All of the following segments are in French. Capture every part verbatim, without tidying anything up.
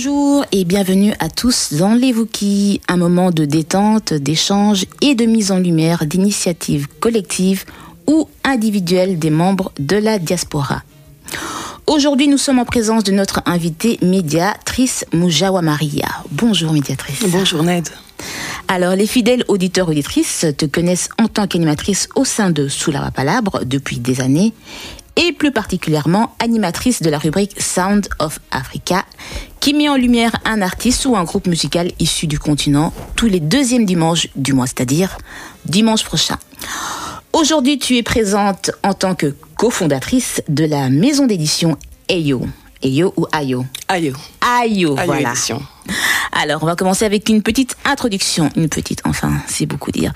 Bonjour et bienvenue à tous dans les Wookies, un moment de détente, d'échange et de mise en lumière d'initiatives collectives ou individuelles des membres de la diaspora. Aujourd'hui, nous sommes en présence de notre invitée médiatrice Mujawa Maria. Bonjour médiatrice. Bonjour Ned. Alors, les fidèles auditeurs auditrices te connaissent en tant qu'animatrice au sein de Sous la Palabre depuis des années et plus particulièrement animatrice de la rubrique Sound of Africa qui met en lumière un artiste ou un groupe musical issu du continent tous les deuxièmes dimanches du mois, c'est-à-dire dimanche prochain. Aujourd'hui, tu es présente en tant que cofondatrice de la maison d'édition Ayo. Ayo ou Ayo? Ayo. Ayo, Ayo voilà. Édition. Alors, on va commencer avec une petite introduction. Une petite, enfin, c'est beaucoup dire.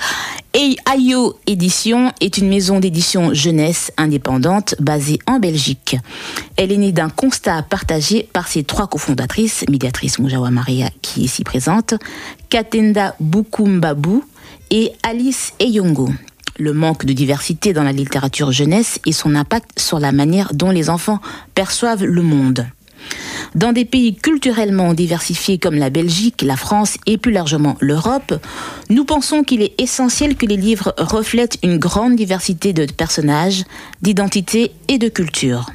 Ayo Édition est une maison d'édition jeunesse indépendante basée en Belgique. Elle est née d'un constat partagé par ses trois cofondatrices, médiatrice Mujawa Maria, qui est ici présente, Katenda Bukumbabu et Alice Eyongo. Le manque de diversité dans la littérature jeunesse et son impact sur la manière dont les enfants perçoivent le monde. Dans des pays culturellement diversifiés comme la Belgique, la France et plus largement l'Europe, nous pensons qu'il est essentiel que les livres reflètent une grande diversité de personnages, d'identités et de cultures.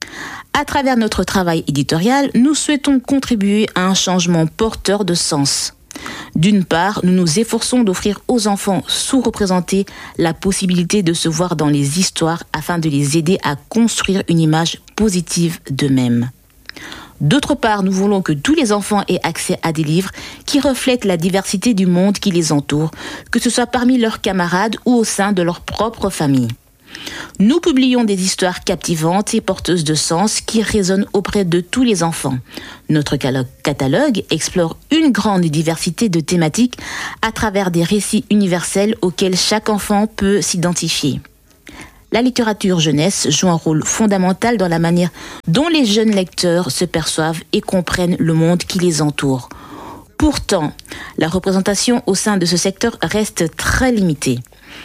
À travers notre travail éditorial, nous souhaitons contribuer à un changement porteur de sens. D'une part, nous nous efforçons d'offrir aux enfants sous-représentés la possibilité de se voir dans les histoires afin de les aider à construire une image positive d'eux-mêmes. D'autre part, nous voulons que tous les enfants aient accès à des livres qui reflètent la diversité du monde qui les entoure, que ce soit parmi leurs camarades ou au sein de leur propre famille. Nous publions des histoires captivantes et porteuses de sens qui résonnent auprès de tous les enfants. Notre catalogue explore une grande diversité de thématiques à travers des récits universels auxquels chaque enfant peut s'identifier. La littérature jeunesse joue un rôle fondamental dans la manière dont les jeunes lecteurs se perçoivent et comprennent le monde qui les entoure. Pourtant, la représentation au sein de ce secteur reste très limitée.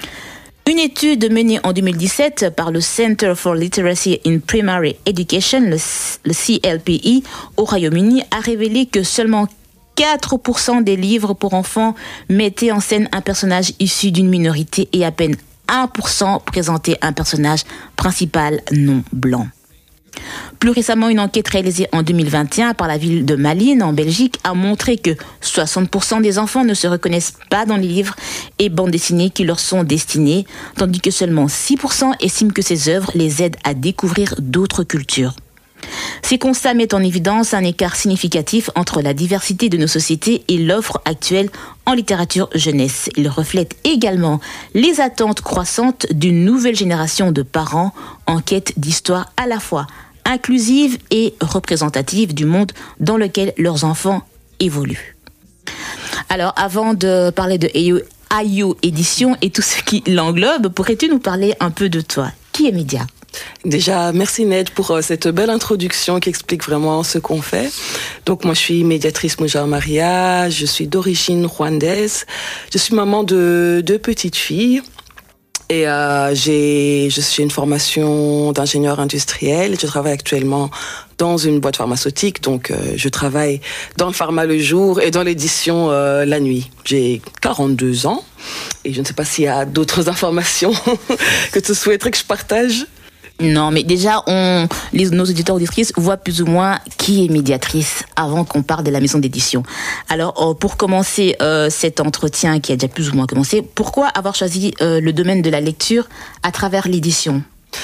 Une étude menée en deux mille dix-sept par le Center for Literacy in Primary Education, le, le C L P I, au Royaume-Uni, a révélé que seulement quatre pour cent des livres pour enfants mettaient en scène un personnage issu d'une minorité et à peine un pour cent présentaient un personnage principal non blanc. Plus récemment, une enquête réalisée en deux mille vingt et un par la ville de Malines, en Belgique, a montré que soixante pour cent des enfants ne se reconnaissent pas dans les livres et bandes dessinées qui leur sont destinées, tandis que seulement six pour cent estiment que ces œuvres les aident à découvrir d'autres cultures. Ces constats mettent en évidence un écart significatif entre la diversité de nos sociétés et l'offre actuelle en littérature jeunesse. Ils reflètent également les attentes croissantes d'une nouvelle génération de parents en quête d'histoires à la fois inclusives et représentatives du monde dans lequel leurs enfants évoluent. Alors, avant de parler de Ayo, Ayo Édition et tout ce qui l'englobe, pourrais-tu nous parler un peu de toi? Qui est Média? Déjà, merci Ned pour euh, cette belle introduction qui explique vraiment ce qu'on fait. Donc moi, je suis médiatrice Mujawa Maria, je suis d'origine rwandaise, je suis maman de deux petites filles. Et euh, j'ai, j'ai une formation d'ingénieur industriel. Je travaille actuellement dans une boîte pharmaceutique, donc euh, je travaille dans le pharma le jour et dans l'édition euh, la nuit. J'ai quarante-deux ans et je ne sais pas s'il y a d'autres informations que tu souhaiterais que je partage. Non, mais déjà, on, les, nos auditeurs auditrices voient plus ou moins qui est médiatrice avant qu'on parle de la maison d'édition. Alors, pour commencer euh, cet entretien qui a déjà plus ou moins commencé, pourquoi avoir choisi euh, le domaine de la lecture à travers l'édition ?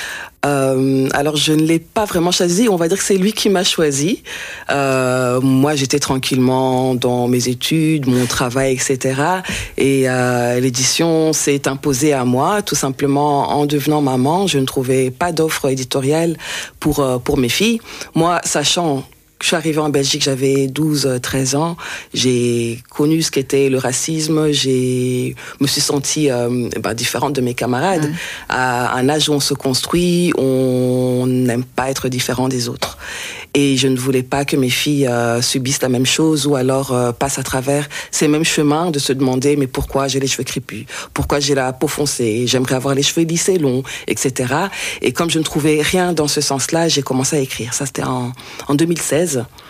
Euh, alors je ne l'ai pas vraiment choisi, on va dire que c'est lui qui m'a choisi. Euh, moi j'étais tranquillement dans mes études, mon travail, et cetera. Et euh, l'édition s'est imposée à moi, tout simplement en devenant maman. Je ne trouvais pas d'offre éditoriale pour, euh, pour mes filles. Moi, sachant... Je suis arrivée en Belgique, j'avais douze treize ans. J'ai connu ce qu'était le racisme. J'ai me suis sentie euh, bah, différente de mes camarades. Mmh. À un âge où on se construit, on n'aime pas être différent des autres. Et je ne voulais pas que mes filles euh, subissent la même chose ou alors euh, passent à travers ces mêmes chemins de se demander mais pourquoi j'ai les cheveux crépus, pourquoi j'ai la peau foncée, j'aimerais avoir les cheveux lissés longs, et cetera. Et comme je ne trouvais rien dans ce sens-là, j'ai commencé à écrire. Ça, c'était en, en deux mille seize.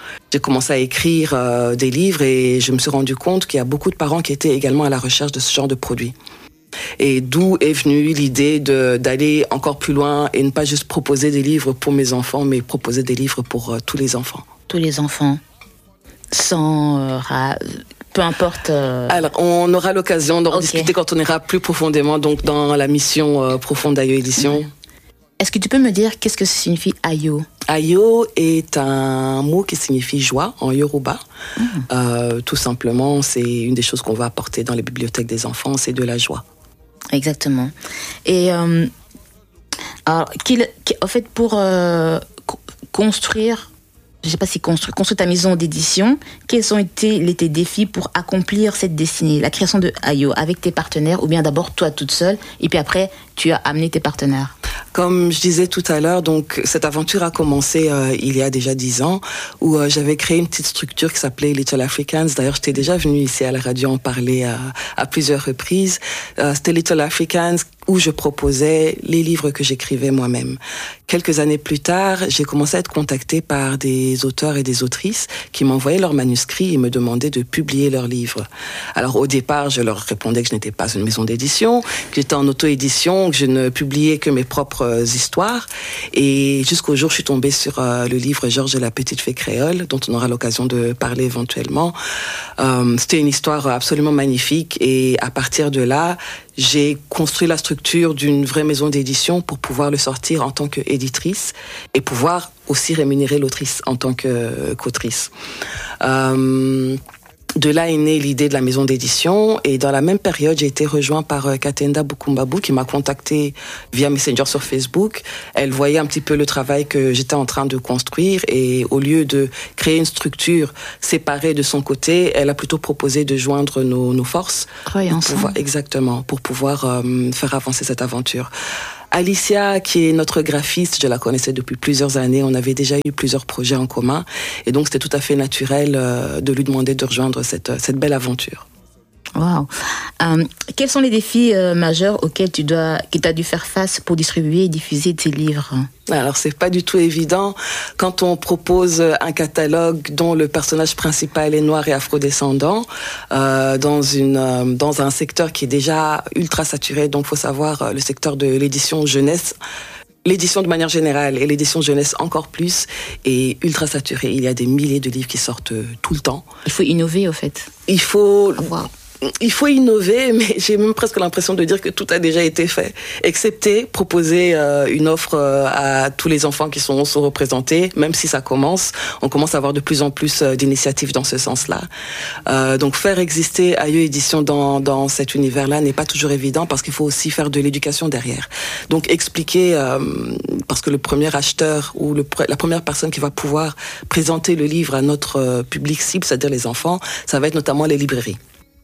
J'ai commencé à écrire euh, des livres et je me suis rendu compte qu'il y a beaucoup de parents qui étaient également à la recherche de ce genre de produits. Et d'où est venue l'idée de, d'aller encore plus loin et ne pas juste proposer des livres pour mes enfants, mais proposer des livres pour euh, tous les enfants. Tous les enfants, sans... Euh, ra... Peu importe... Euh... Alors, on aura l'occasion d'en okay. discuter quand on ira plus profondément donc, dans la mission euh, profonde d'Ayo Édition. Mmh. Est-ce que tu peux me dire qu'est-ce que signifie Ayo ? Ayo est un mot qui signifie joie en Yoruba. Mmh. Euh, tout simplement, c'est une des choses qu'on va apporter dans les bibliothèques des enfants, c'est de la joie. Exactement. Et euh, alors, qu'il, en fait, pour euh, construire, je ne sais pas si construire, construire ta maison d'édition, quels ont été les, tes défis pour accomplir cette destinée, la création de Ayo, avec tes partenaires, ou bien d'abord toi toute seule, et puis après, tu as amené tes partenaires ? Comme je disais tout à l'heure, donc cette aventure a commencé euh, il y a déjà dix ans, où euh, j'avais créé une petite structure qui s'appelait Little Africans. D'ailleurs, j'étais déjà venue ici à la radio en parler à, à plusieurs reprises. Euh, c'était Little Africans où je proposais les livres que j'écrivais moi-même. Quelques années plus tard, j'ai commencé à être contactée par des auteurs et des autrices qui m'envoyaient leurs manuscrits et me demandaient de publier leurs livres. Alors au départ, je leur répondais que je n'étais pas une maison d'édition, que j'étais en auto-édition, que je ne publiais que mes propres histoires. Et jusqu'au jour, je suis tombée sur euh, le livre Georges et la petite fée créole, dont on aura l'occasion de parler éventuellement. Euh, c'était une histoire absolument magnifique et à partir de là, j'ai construit la structure d'une vraie maison d'édition pour pouvoir le sortir en tant qu'éditrice et pouvoir aussi rémunérer l'autrice en tant que, qu'autrice. Euh, de là est née l'idée de la maison d'édition et dans la même période, j'ai été rejoint par euh, Katenda Bukumbabu qui m'a contacté via Messenger sur Facebook. Elle voyait un petit peu le travail que j'étais en train de construire et au lieu de créer une structure séparée de son côté, elle a plutôt proposé de joindre nos, nos forces. Travailler ensemble. Pouvoir, exactement, pour pouvoir euh, faire avancer cette aventure. Alicia, qui est notre graphiste, je la connaissais depuis plusieurs années. On avait déjà eu plusieurs projets en commun. Et donc, c'était tout à fait naturel euh, de lui demander de rejoindre cette, cette belle aventure. Wow. Euh, quels sont les défis euh, majeurs auxquels tu dois, que tu as dû faire face pour distribuer et diffuser tes livres ? Alors, c'est pas du tout évident. Quand on propose un catalogue dont le personnage principal est noir et afrodescendant, euh, dans une, euh, dans un secteur qui est déjà ultra saturé, donc faut savoir euh, le secteur de l'édition jeunesse, l'édition de manière générale et l'édition jeunesse encore plus est ultra saturée. Il y a des milliers de livres qui sortent euh, tout le temps. Il faut innover, au fait. Il faut... Wow. Il faut innover, mais j'ai même presque l'impression de dire que tout a déjà été fait, excepté proposer euh, une offre euh, à tous les enfants qui sont sous-représentés, même si ça commence. On commence à avoir de plus en plus euh, d'initiatives dans ce sens-là. Euh, donc faire exister Ayo Édition dans, dans cet univers-là n'est pas toujours évident parce qu'il faut aussi faire de l'éducation derrière. Donc expliquer, euh, parce que le premier acheteur ou le, la première personne qui va pouvoir présenter le livre à notre euh, public cible, c'est-à-dire les enfants, ça va être notamment les librairies.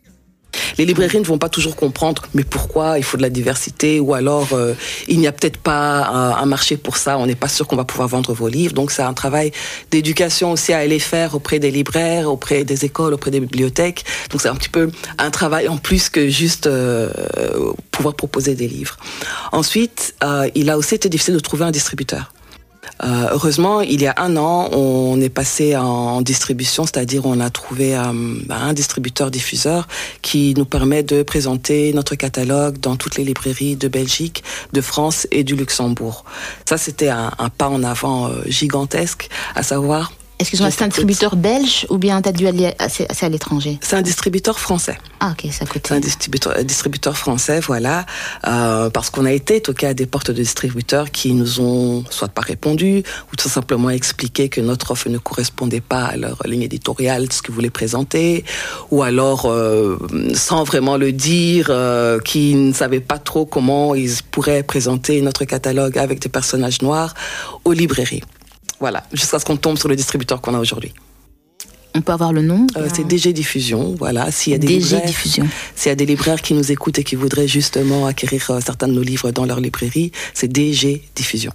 Les librairies ne vont pas toujours comprendre mais pourquoi il faut de la diversité ou alors euh, il n'y a peut-être pas un, un marché pour ça, on n'est pas sûr qu'on va pouvoir vendre vos livres. Donc c'est un travail d'éducation aussi à aller faire auprès des libraires, auprès des écoles, auprès des bibliothèques. Donc c'est un petit peu un travail en plus que juste euh, pouvoir proposer des livres. Ensuite, euh, il a aussi été difficile de trouver un distributeur. Euh, heureusement, il y a un an, on est passé en distribution, c'est-à-dire on a trouvé euh, un distributeur-diffuseur qui nous permet de présenter notre catalogue dans toutes les librairies de Belgique, de France et du Luxembourg. Ça, c'était un, un pas en avant euh, gigantesque, à savoir... Excuse-moi, c'est un distributeur belge ou bien t'as dû aller assez, assez à l'étranger ? C'est un distributeur français. Ah ok, ça coûte. C'est un distributeur, un distributeur français, voilà, euh, parce qu'on a été toqué à des portes de distributeurs qui nous ont soit pas répondu ou tout simplement expliqué que notre offre ne correspondait pas à leur ligne éditoriale, ce qu'ils voulaient présenter, ou alors euh, sans vraiment le dire, euh, qui ne savaient pas trop comment ils pourraient présenter notre catalogue avec des personnages noirs aux librairies. Voilà, jusqu'à ce qu'on tombe sur le distributeur qu'on a aujourd'hui. On peut avoir le nom ? euh, C'est D G Diffusion, voilà. S'il y a des D G libraires, Diffusion. S'il y a des libraires qui nous écoutent et qui voudraient justement acquérir euh, certains de nos livres dans leur librairie, c'est D G Diffusion.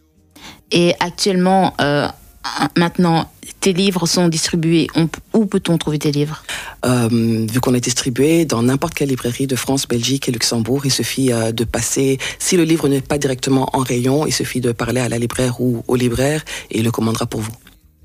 Et actuellement, euh, maintenant, tes livres sont distribués. On, où peut-on trouver tes livres ? euh, Vu qu'on est distribué dans n'importe quelle librairie de France, Belgique et Luxembourg, il suffit euh, de passer, si le livre n'est pas directement en rayon, il suffit de parler à la libraire ou au libraire et il le commandera pour vous.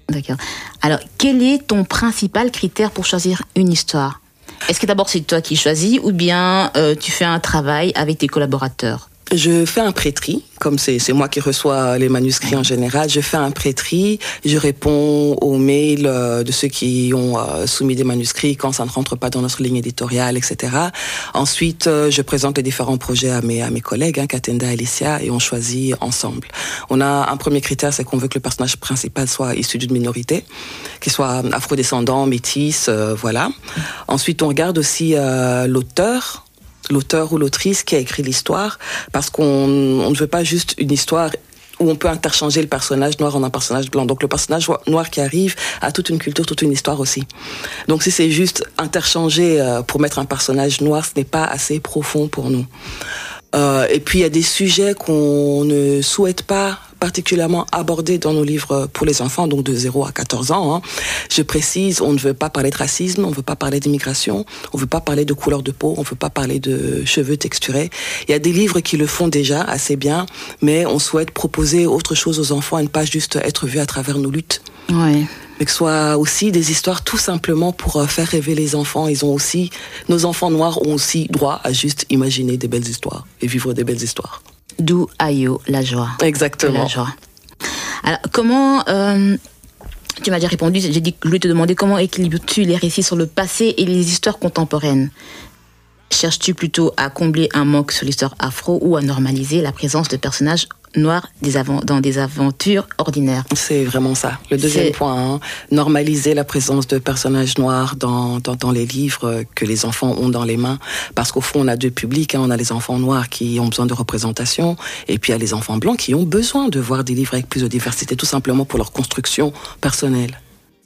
D'accord. Alors, quel est ton principal critère pour choisir une histoire ? Est-ce que d'abord c'est toi qui choisis ou bien euh, tu fais un travail avec tes collaborateurs ? Je fais un pré-tri, comme c'est, c'est moi qui reçois les manuscrits en général. Je fais un pré-tri, je réponds aux mails de ceux qui ont soumis des manuscrits quand ça ne rentre pas dans notre ligne éditoriale, et cetera. Ensuite, je présente les différents projets à mes, à mes collègues, hein, Katenda et Alicia, et on choisit ensemble. On a un premier critère, c'est qu'on veut que le personnage principal soit issu d'une minorité, qu'il soit afrodescendant, métis, euh, voilà. Ensuite, on regarde aussi euh, l'auteur, l'auteur ou l'autrice qui a écrit l'histoire, parce qu'on on ne veut pas juste une histoire où on peut interchanger le personnage noir en un personnage blanc. Donc le personnage noir qui arrive a toute une culture, toute une histoire aussi. Donc si c'est juste interchanger pour mettre un personnage noir, ce n'est pas assez profond pour nous. Euh, et puis il y a des sujets qu'on ne souhaite pas particulièrement aborder dans nos livres pour les enfants, donc de zéro à quatorze ans. Hein. Je précise, on ne veut pas parler de racisme, on ne veut pas parler d'immigration, on ne veut pas parler de couleur de peau, on ne veut pas parler de cheveux texturés. Il y a des livres qui le font déjà assez bien, mais on souhaite proposer autre chose aux enfants et ne pas juste être vu à travers nos luttes. Ouais. Mais que ce soit aussi des histoires tout simplement pour faire rêver les enfants. Ils ont aussi, nos enfants noirs ont aussi droit à juste imaginer des belles histoires et vivre des belles histoires. D'où Ayo, la joie. Exactement. La joie. Alors, comment... Euh, tu m'as déjà répondu, j'ai dit que je voulais te demander comment équilibres-tu les récits sur le passé et les histoires contemporaines ? Cherches-tu plutôt à combler un manque sur l'histoire afro ou à normaliser la présence de personnages noirs des avant- dans des aventures ordinaires ? C'est vraiment ça. Le deuxième C'est... point, hein, normaliser la présence de personnages noirs dans, dans, dans les livres que les enfants ont dans les mains. Parce qu'au fond, on a deux publics. Hein. On a les enfants noirs qui ont besoin de représentation et puis il y a les enfants blancs qui ont besoin de voir des livres avec plus de diversité, tout simplement pour leur construction personnelle.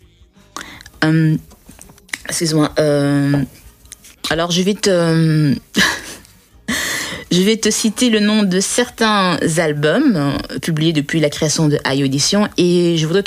Euh, excuse-moi. Euh, alors, je vais te... Je vais te citer le nom de certains albums euh, publiés depuis la création de Ayo Édition et je voudrais